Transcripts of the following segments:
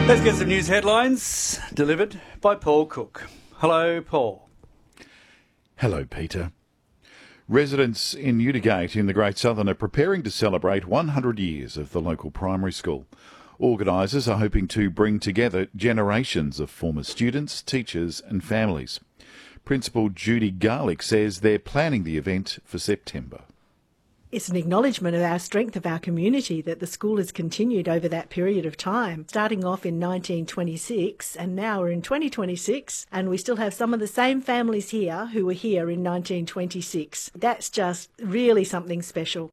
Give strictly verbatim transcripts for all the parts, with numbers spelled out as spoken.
Let's get some news headlines delivered by Paul Cook. Hello, Paul. Hello, Peter. Residents in Newdigate in the Great Southern are preparing to celebrate one hundred years of the local primary school. Organisers are hoping to bring together generations of former students, teachers and families. Principal Judy Garlick says they're planning the event for September. It's an acknowledgement of our strength of our community that the school has continued over that period of time, starting off in nineteen twenty-six and now we're in twenty twenty-six and we still have some of the same families here who were here in nineteen twenty-six. That's just really something special.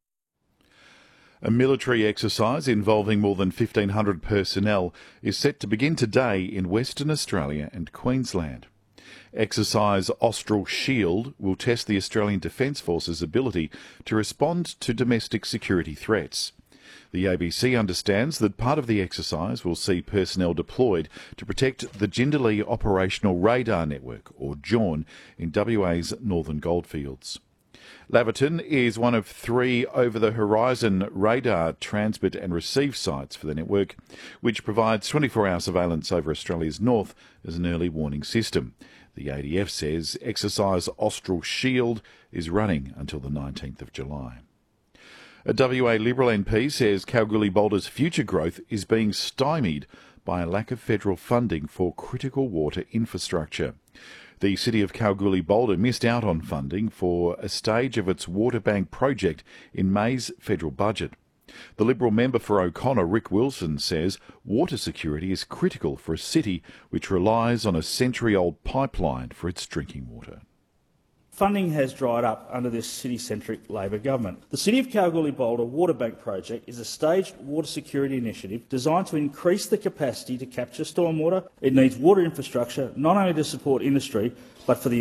A military exercise involving more than fifteen hundred personnel is set to begin today in Western Australia and Queensland. Exercise Austral Shield will test the Australian Defence Force's ability to respond to domestic security threats. The A B C understands that part of the exercise will see personnel deployed to protect the Jindalee Operational Radar Network, or JORN, in W A's Northern Goldfields. Laverton is one of three over-the-horizon radar transmit and receive sites for the network, which provides twenty-four hour surveillance over Australia's north as an early warning system. The A D F says Exercise Austral Shield is running until the nineteenth of July. A W A Liberal M P says Kalgoorlie-Boulder's future growth is being stymied by a lack of federal funding for critical water infrastructure. The City of Kalgoorlie-Boulder missed out on funding for a stage of its water bank project in May's federal budget. The Liberal member for O'Connor, Rick Wilson, says water security is critical for a city which relies on a century-old pipeline for its drinking water. Funding has dried up under this city-centric Labor government. The City of Kalgoorlie-Boulder Water Bank project is a staged water security initiative designed to increase the capacity to capture stormwater. It needs water infrastructure not only to support industry but for the